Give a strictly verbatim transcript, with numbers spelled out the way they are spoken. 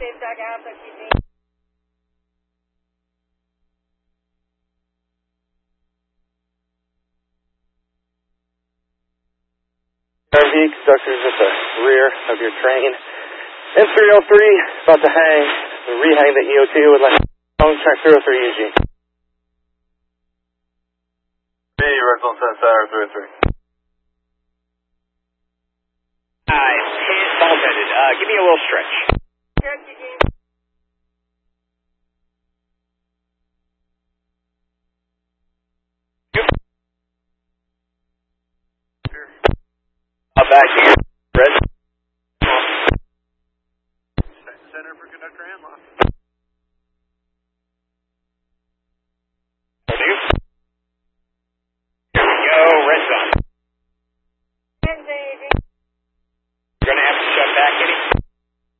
Safe track out, T C. R V conductors at the rear of your train. M three oh three, about to hang, rehang the E O T with like track zero three E G. B, Red Zone Center, three oh three. Alright, ball headed. Uh, give me a little stretch.